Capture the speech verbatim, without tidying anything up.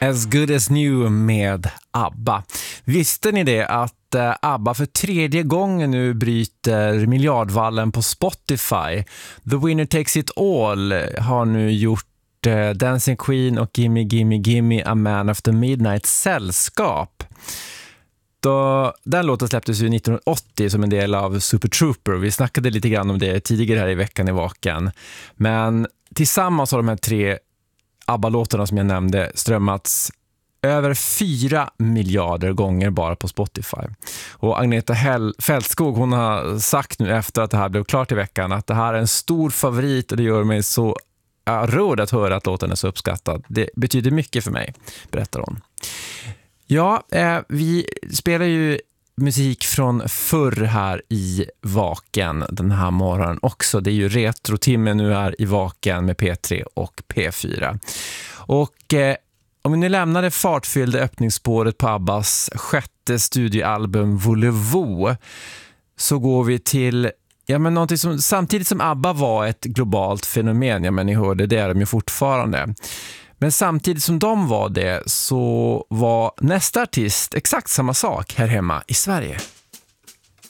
As Good As New med ABBA. Visste ni det att eh, ABBA för tredje gången nu bryter miljardvallen på Spotify? The Winner Takes It All har nu gjort eh, Dancing Queen och Gimme Gimme Gimme A Man of the Midnight sällskap. Då, den låten släpptes ju nittonhundraåttio som en del av Super Trooper. Vi snackade lite grann om det tidigare här i veckan i Vaken. Men tillsammans har de här tre ABBA-låtarna som jag nämnde strömmats över fyra miljarder gånger bara på Spotify. Och Agneta Hell- Fältskog, hon har sagt nu efter att det här blev klart i veckan att det här är en stor favorit och det gör mig så ja, rörd att höra att låten är så uppskattad. Det betyder mycket för mig, berättar hon. Ja, eh, vi spelar ju musik från förr här i Vaken den här morgonen också. Det är ju retrotimme nu här i Vaken med P tre och P fyra. Och eh, om vi nu lämnar det fartfyllda öppningsspåret på Abbas sjätte studioalbum Volevo så går vi till ja, men någonting som samtidigt som ABBA var ett globalt fenomen, ja men ni hörde det är de ju fortfarande. Men samtidigt som de var det så var nästa artist exakt samma sak här hemma i Sverige.